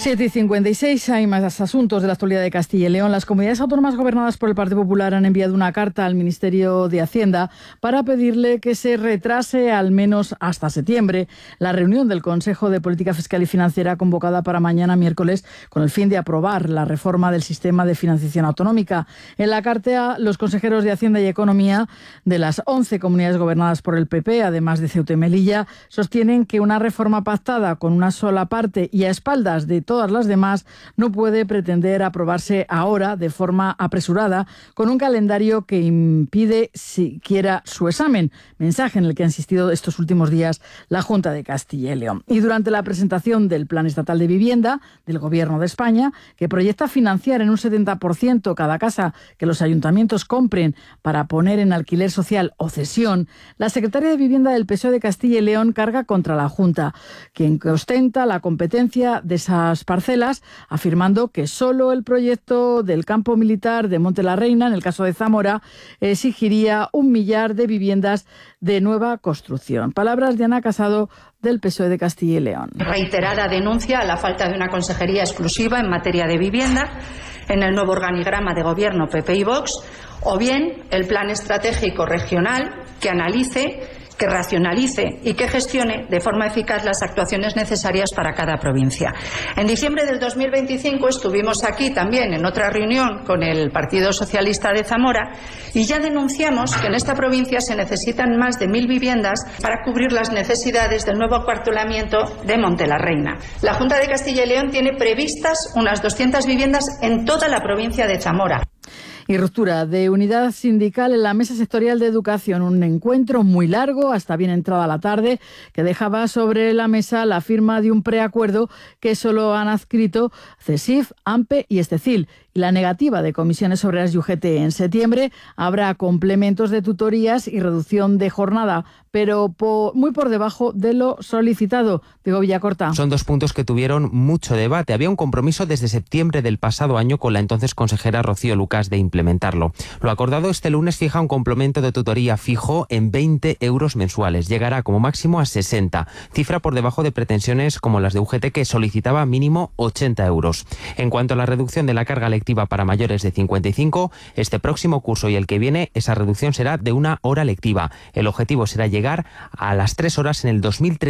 7:56, hay más asuntos de la actualidad de Castilla y León. Las comunidades autónomas gobernadas por el Partido Popular han enviado una carta al Ministerio de Hacienda para pedirle que se retrase al menos hasta septiembre la reunión del Consejo de Política Fiscal y Financiera convocada para mañana miércoles con el fin de aprobar la reforma del sistema de financiación autonómica. En la carta, los consejeros de Hacienda y Economía de las 11 comunidades gobernadas por el PP, además de Ceuta y Melilla, sostienen que una reforma pactada con una sola parte y a espaldas de todas las demás no puede pretender aprobarse ahora de forma apresurada con un calendario que impide siquiera su examen, mensaje en el que ha insistido estos últimos días la Junta de Castilla y León. Y durante la presentación del Plan Estatal de Vivienda del Gobierno de España, que proyecta financiar en un 70% cada casa que los ayuntamientos compren para poner en alquiler social o cesión, la secretaria de Vivienda del PSOE de Castilla y León carga contra la Junta, quien ostenta la competencia de esas parcelas, afirmando que solo el proyecto del campo militar de Monte la Reina, en el caso de Zamora, exigiría 1 millar de viviendas de nueva construcción. Palabras de Ana Casado, del PSOE de Castilla y León. Reiterada denuncia a la falta de una consejería exclusiva en materia de vivienda en el nuevo organigrama de gobierno PP y Vox, o bien el plan estratégico regional que analice, que racionalice y que gestione de forma eficaz las actuaciones necesarias para cada provincia. En diciembre del 2025 estuvimos aquí también en otra reunión con el Partido Socialista de Zamora y ya denunciamos que en esta provincia se necesitan más de 1.000 viviendas para cubrir las necesidades del nuevo acuartelamiento de Monte la Reina. La Junta de Castilla y León tiene previstas unas 200 viviendas en toda la provincia de Zamora. Y ruptura de unidad sindical en la Mesa Sectorial de Educación. Un encuentro muy largo, hasta bien entrada la tarde, que dejaba sobre la mesa la firma de un preacuerdo que solo han adscrito CESIF, AMPE y Estecil. Y la negativa de Comisiones Obreras y UGT. En septiembre habrá complementos de tutorías y reducción de jornada, pero muy por debajo de lo solicitado. Diego Villacorta. Son dos puntos que tuvieron mucho debate. Había un compromiso desde septiembre del pasado año con la entonces consejera Rocío Lucas de implementarlo. Lo acordado este lunes fija un complemento de tutoría fijo en 20 euros mensuales. Llegará como máximo a 60, cifra por debajo de pretensiones como las de UGT, que solicitaba mínimo 80 euros. En cuanto a la reducción de la carga lectiva para mayores de 55, este próximo curso y el que viene, esa reducción será de 1 hora lectiva. El objetivo será llegar a las 3 horas en el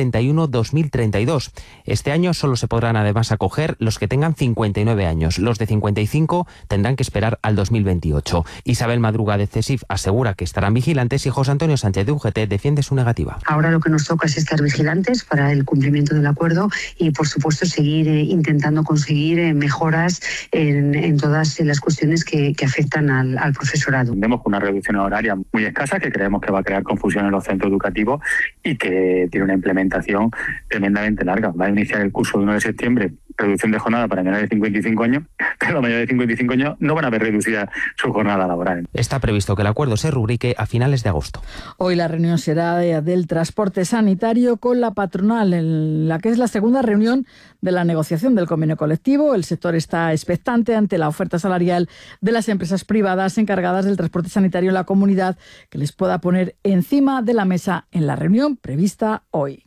2031-2032. Este año solo se podrán además acoger los que tengan 59 años. Los de 55 tendrán que esperar al 2028. Isabel Madruga de CESIF asegura que estarán vigilantes y José Antonio Sánchez de UGT defiende su negativa. Ahora lo que nos toca es estar vigilantes para el cumplimiento del acuerdo y, por supuesto, seguir intentando conseguir mejoras en todas las cuestiones que afectan al profesorado. Vemos una reducción horaria muy escasa que creemos que va a crear confusión en los centros educativos y que tiene una implementación tremendamente larga. Va a iniciar el curso el 1 de septiembre, reducción de jornada para menores de 55 años, pero los mayores de 55 años no van a ver reducida su jornada laboral. Está previsto que el acuerdo se rubrique a finales de agosto. Hoy la reunión será del transporte sanitario con la patronal, en la que es la segunda reunión de la negociación del convenio colectivo. El sector está expectante ante la oferta salarial de las empresas privadas encargadas del transporte sanitario en la comunidad, que les pueda poner encima de la mesa en la reunión prevista hoy.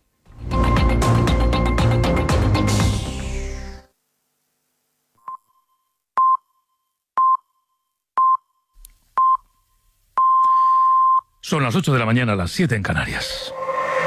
Son las 8 de la mañana, las 7 en Canarias.